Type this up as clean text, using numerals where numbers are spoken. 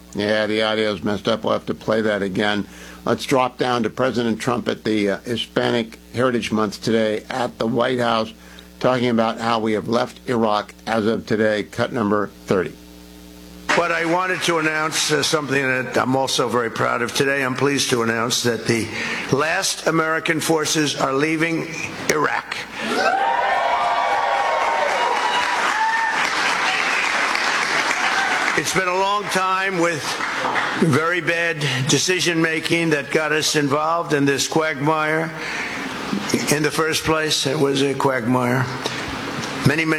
Yeah, the audio's messed up. We'll have to play that again. Let's drop down to President Trump at the Hispanic Heritage Month today at the White House, talking about how we have left Iraq as of today, cut number 30. But I wanted to announce something that I'm also very proud of today. I'm pleased to announce that the last American forces are leaving Iraq. It's been a long time with very bad decision-making that got us involved in this quagmire. In the first place, it was a quagmire. Many